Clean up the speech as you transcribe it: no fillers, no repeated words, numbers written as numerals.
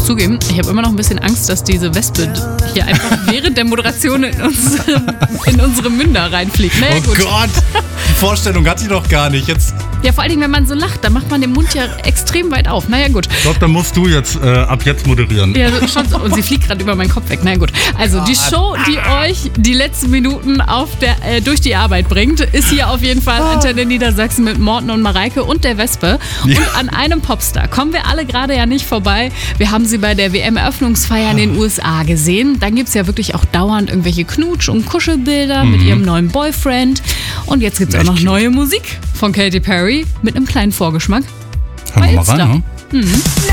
muss zugeben, ich habe immer noch ein bisschen Angst, dass diese Wespe hier einfach während der Moderation in unsere Münder reinfliegt. Naja, Oh Gott, die Vorstellung hat die doch gar nicht. Jetzt, Ja, vor allen Dingen, wenn man so lacht, dann macht man den Mund ja extrem weit auf. Naja, gut. ich glaube, dann musst du jetzt ab jetzt moderieren. Ja, schon so. Und sie fliegt gerade über meinen Kopf weg. Na gut. Also die Show, die euch die letzten Minuten durch die Arbeit bringt, ist hier auf jeden Fall Antenne Niedersachsen mit Morten und Mareike und der Wespe. Ja. Und an einem Popstar kommen wir alle gerade ja nicht vorbei. Wir haben sie bei der WM-Eröffnungsfeier in den USA gesehen. Dann gibt es ja wirklich auch dauernd irgendwelche Knutsch- und Kuschelbilder mit ihrem neuen Boyfriend. Und jetzt gibt es auch noch neue Musik von Katy Perry mit einem kleinen Vorgeschmack. Hören wir mal Insta. rein, ne?